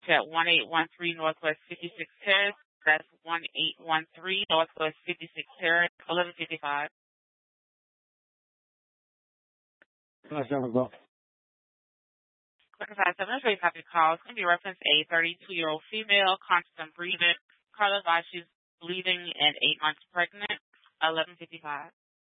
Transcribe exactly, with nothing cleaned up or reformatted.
at one eight one three Northwest fifty-sixth Terrace. That's one eight one three Northwest fifty-sixth Terrace, eleven fifty-five. Nice number, bro. Quick aside, seven three copy calls can be referenced a thirty-two-year-old female, conscious and breathing. Carla advised she's bleeding and eight months pregnant, eleven fifty-five.